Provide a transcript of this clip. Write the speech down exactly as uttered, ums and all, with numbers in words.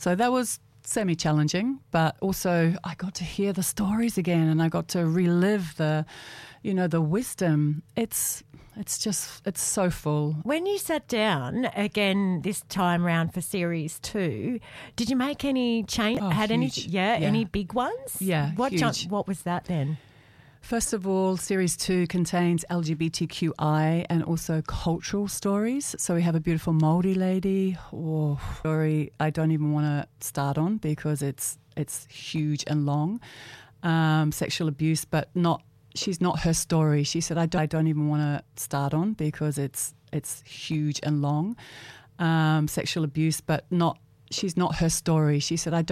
So that was semi-challenging, but also I got to hear the stories again and I got to relive the, you know, the wisdom. It's it's just, it's so full. When you sat down again this time round for series two, did you make any change? Oh, had any, huge. yeah, Yeah. any big ones? Yeah, What huge. jump, what was that then? First of all, Series two contains L G B T Q I and also cultural stories. So we have a beautiful Māori lady. Oh, story I don't even want to start on because it's it's huge and long. Um, sexual abuse, but not. She's not her story. She said, I don't, I don't even want to start on because it's it's huge and long. Um, sexual abuse, but not. She's not her story. She said, I don't.